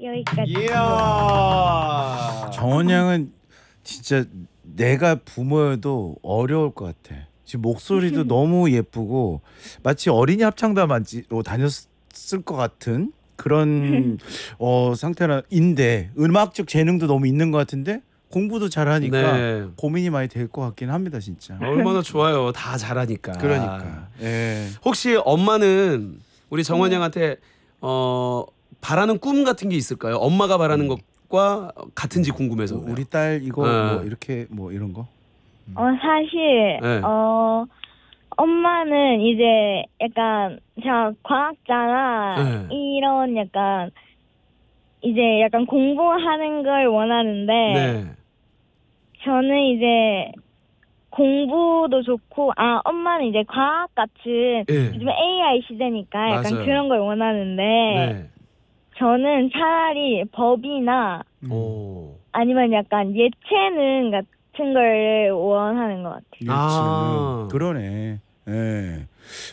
여기까지. 이야. 정원 양은 진짜 내가 부모여도 어려울 것 같아. 지금 목소리도 너무 예쁘고 마치 어린이 합창단만 다녔을 것 같은 그런 상태인데 음악적 재능도 너무 있는 것 같은데 공부도 잘하니까 네. 고민이 많이 될 것 같긴 합니다, 진짜. 얼마나 좋아요. 다 잘하니까. 그러니까. 예. 혹시 엄마는 우리 정원 양한테 바라는 꿈 같은 게 있을까요? 엄마가 바라는 것과 같은지 궁금해서. 그래요. 우리 딸 이거 네. 뭐 이렇게 뭐 이런 거? 사실 네. 엄마는 이제 약간 제가 과학자나 네. 이런 약간 이제 약간 공부하는 걸 원하는데 네. 저는 이제 공부도 좋고 엄마는 이제 과학 같은 예. 요즘 AI 시대니까 약간 맞아요. 그런 걸 원하는데 네. 저는 차라리 법이나 오. 아니면 약간 예체능 같은 걸 원하는 것 같아요. 예체능. 그러네. 예.